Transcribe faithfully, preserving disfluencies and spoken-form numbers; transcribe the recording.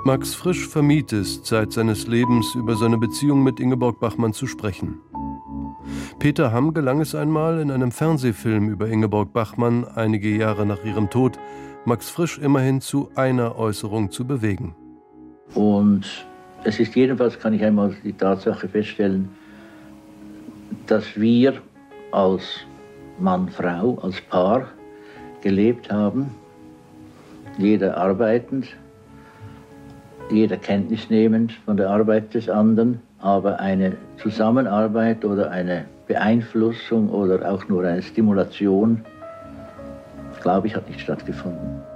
Max Frisch vermied es, Zeit seines Lebens über seine Beziehung mit Ingeborg Bachmann zu sprechen. Peter Hamm gelang es einmal, in einem Fernsehfilm über Ingeborg Bachmann, einige Jahre nach ihrem Tod, Max Frisch immerhin zu einer Äußerung zu bewegen. Und es ist jedenfalls, kann ich einmal die Tatsache feststellen, dass wir als Mann-Frau, als Paar gelebt haben, jeder arbeitend, jeder Kenntnis nehmend von der Arbeit des anderen, aber eine Zusammenarbeit oder eine Beeinflussung oder auch nur eine Stimulation, glaube ich, hat nicht stattgefunden.